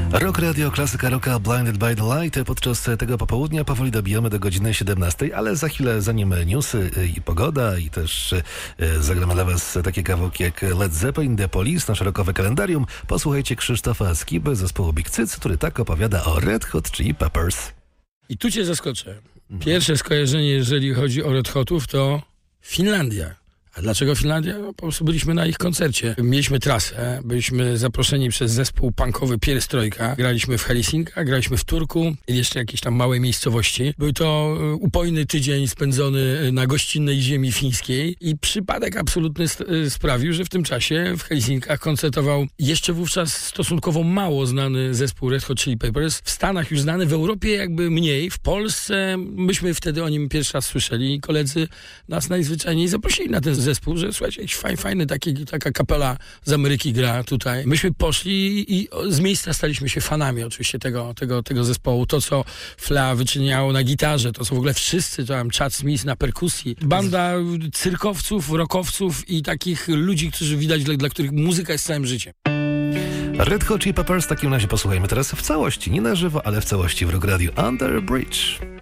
Rock Radio, klasyka rocka, Blinded by the Light. Podczas tego popołudnia powoli dobijamy do godziny 17, ale za chwilę, zanim newsy i pogoda, i też zagramy dla was takie kawałki jak Led Zeppelin, The Police, nasze rockowe kalendarium, posłuchajcie Krzysztofa Skiby z zespołu Big Cyc, który tak opowiada o Red Hot Chili Peppers. I tu cię zaskoczę. Pierwsze skojarzenie, jeżeli chodzi o Red Hotów, to Finlandia. A dlaczego Finlandia? No, po prostu byliśmy na ich koncercie. Mieliśmy trasę, byliśmy zaproszeni przez zespół punkowy Pierstrojka. Graliśmy w Helsinkach, graliśmy w Turku i jeszcze jakieś tam małe miejscowości. Był to upojny tydzień spędzony na gościnnej ziemi fińskiej i przypadek absolutny sprawił, że w tym czasie w Helsinkach koncertował jeszcze wówczas stosunkowo mało znany zespół Red Hot Chili Peppers. W Stanach już znany, w Europie jakby mniej. W Polsce myśmy wtedy o nim pierwszy raz słyszeli i koledzy nas najzwyczajniej zaprosili na ten zespół, że słuchajcie, jakiś fajny taka kapela z Ameryki gra tutaj. Myśmy poszli i z miejsca staliśmy się fanami oczywiście tego zespołu. To, co Flea wyczyniało na gitarze, to co w ogóle wszyscy, to tam Chad Smith na perkusji. Banda cyrkowców, rockowców i takich ludzi, którzy widać, dla których muzyka jest całym życiem. Red Hot Chili Peppers w takim razie posłuchajmy teraz w całości, nie na żywo, ale w całości w Rock Radio Under a Bridge.